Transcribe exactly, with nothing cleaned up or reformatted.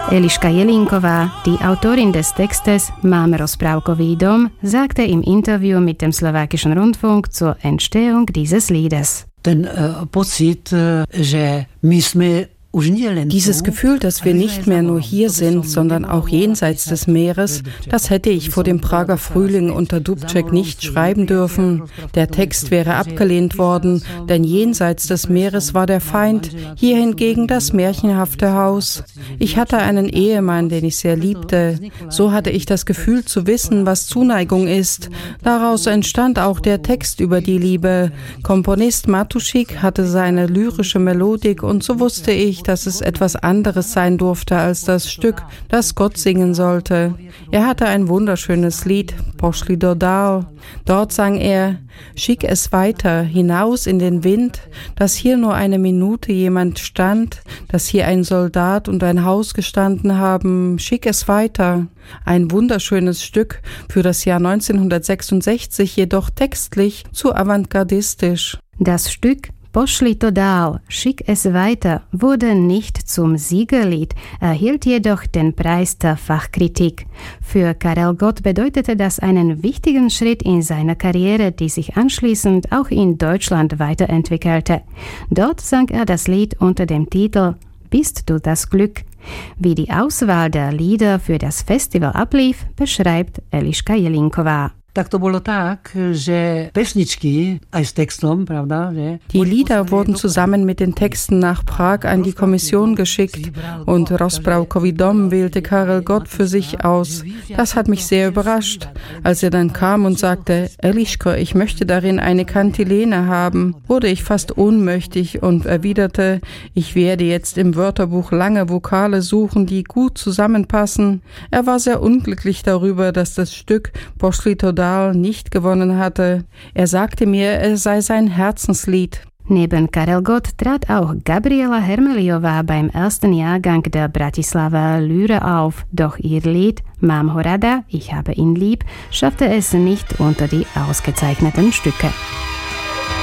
Eliška Jelinková, die Autorin des Textes Mám rozprávkový dom, sagte im Interview mit dem slowakischen Rundfunk zur Entstehung dieses Liedes. Ten uh, pocit, uh, že my sme Dieses Gefühl, dass wir nicht mehr nur hier sind, sondern auch jenseits des Meeres, das hätte ich vor dem Prager Frühling unter Dubček nicht schreiben dürfen. Der Text wäre abgelehnt worden, denn jenseits des Meeres war der Feind, hier hingegen das märchenhafte Haus. Ich hatte einen Ehemann, den ich sehr liebte. So hatte ich das Gefühl zu wissen, was Zuneigung ist. Daraus entstand auch der Text über die Liebe. Komponist Matušik hatte seine lyrische Melodik und so wusste ich, dass es etwas anderes sein durfte als das Stück, das Gott singen sollte. Er hatte ein wunderschönes Lied, Pošli do dál. Dort sang er, schick es weiter, hinaus in den Wind, dass hier nur eine Minute jemand stand, dass hier ein Soldat und ein Haus gestanden haben, schick es weiter. Ein wunderschönes Stück, für das Jahr neunzehnhundertsechsundsechzig jedoch textlich zu avantgardistisch. Das Stück Pošli to dál, schick es weiter, wurde nicht zum Siegerlied, erhielt jedoch den Preis der Fachkritik. Für Karel Gott bedeutete das einen wichtigen Schritt in seiner Karriere, die sich anschließend auch in Deutschland weiterentwickelte. Dort sang er das Lied unter dem Titel Bist du das Glück? Wie die Auswahl der Lieder für das Festival ablief, beschreibt Eliška Jelinková. Tak to bolo tak, že pesničky aj s textom, pravda, že? Die Lieder wurden zusammen mit den Texten nach Prag an die Kommission geschickt und Rozprávkový dom wählte Karel Gott für sich aus. Das hat mich sehr überrascht, als er dann kam und sagte, Eliško, ich möchte darin eine Kantilene haben, wurde ich fast ohnmächtig und erwiderte, ich werde jetzt im Wörterbuch lange Vokale suchen, die gut zusammenpassen. Er war sehr unglücklich darüber, dass das Stück Pošli to dál nicht gewonnen hatte. Er sagte mir, es sei sein Herzenslied. Neben Karel Gott trat auch Gabriela Hermeliová beim ersten Jahrgang der Bratislava Lyre auf, doch ihr Lied Mám ho rada, ich habe ihn lieb, schaffte es nicht unter die ausgezeichneten Stücke.